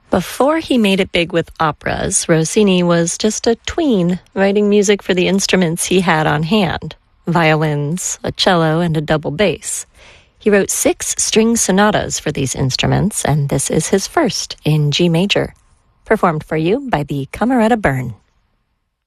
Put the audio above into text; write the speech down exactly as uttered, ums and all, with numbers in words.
Before he made it big with operas, Rossini was just a tween, writing music for the instruments he had on hand, violins, a cello, and a double bass. He wrote six string sonatas for these instruments, and this is his first in G major, performed for you by the Camerata Bern.